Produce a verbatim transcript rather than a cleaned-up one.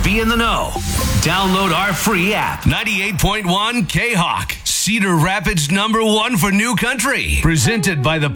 be in the know. Download our free app. ninety-eight point one K-Hawk, Cedar Rapids number one for new country. Presented by the